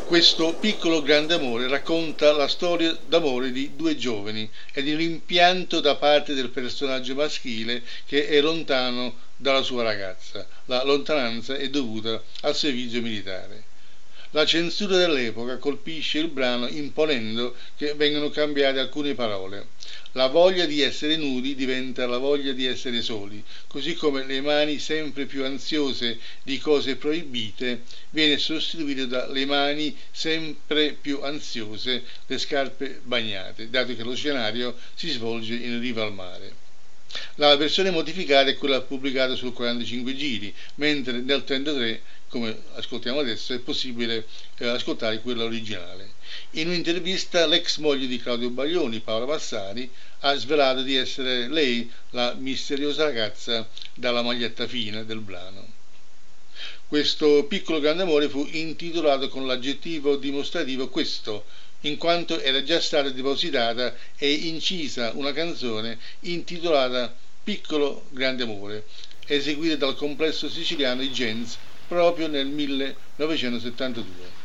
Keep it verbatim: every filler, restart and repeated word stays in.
Questo piccolo grande amore racconta la storia d'amore di due giovani e di rimpianto da parte del personaggio maschile che è lontano dalla sua ragazza. La lontananza è dovuta al servizio militare. La censura dell'epoca colpisce il brano imponendo che vengano cambiate alcune parole. La voglia di essere nudi diventa la voglia di essere soli, così come le mani sempre più ansiose di cose proibite viene sostituito dalle mani sempre più ansiose le scarpe bagnate, dato che lo scenario si svolge in riva al mare. La versione modificata è quella pubblicata sul quarantacinque giri, mentre nel trentatré, come ascoltiamo adesso, è possibile eh, ascoltare quella originale. In un'intervista l'ex moglie di Claudio Baglioni, Paola Massari, ha svelato di essere lei la misteriosa ragazza dalla maglietta fina del brano. Questo piccolo grande amore fu intitolato con l'aggettivo dimostrativo questo, in quanto era già stata depositata e incisa una canzone intitolata Piccolo grande amore, eseguita dal complesso siciliano I Gens proprio nel millenovecentosettantadue.